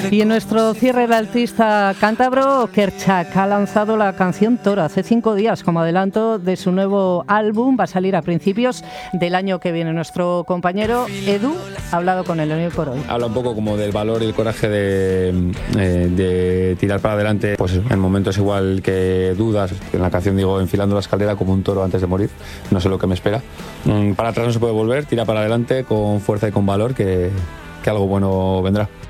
Y en nuestro cierre, el artista cántabro Kerchak ha lanzado la canción Toro hace 5 días como adelanto de su nuevo álbum. Va a salir a principios del año que viene. Nuestro compañero Edu ha hablado con él hoy por hoy. Habla un poco como del valor y el coraje de tirar para adelante, pues en momentos igual que dudas. En la canción digo, enfilando la escalera como un toro antes de morir. No sé lo que me espera. Para atrás no se puede volver, tira para adelante con fuerza y con valor, que algo bueno vendrá.